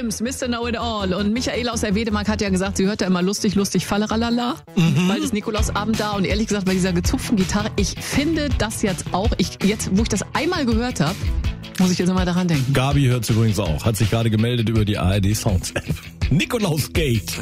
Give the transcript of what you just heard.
Adams, Mr. Know-it-all. Und Michaela aus der Wedemark hat ja gesagt, sie hört ja immer lustig, falleralala. Bald ist Nikolausabend da und ehrlich gesagt bei dieser gezupften Gitarre, ich finde das jetzt auch, jetzt wo ich das einmal gehört habe, muss ich jetzt nochmal daran denken. Gabi hört es übrigens auch, hat sich gerade gemeldet über die ARD Sounds App. Nikolaus Gate.